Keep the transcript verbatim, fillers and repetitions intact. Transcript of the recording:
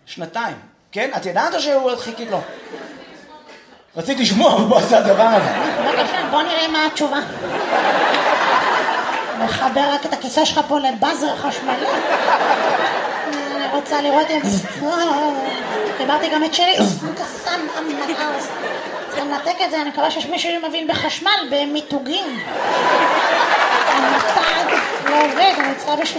שנתיים. כן? את ידעת או שהוא חיכית לו? רציתי לשמוע, הוא עושה הדבר הזה. בבקשה, בוא נראה מה התשובה. מחבר רק את הכיסא שלך פה לבאזר חשמלי. אני רוצה לראות אם... חיברתי גם את שלי. קסם, אמנארס. צריך לנתק את זה, אני מקווה שיש מישהו שמבין בחשמל, במיתוגים. המתג לא עובד, אני צריכה בשביל...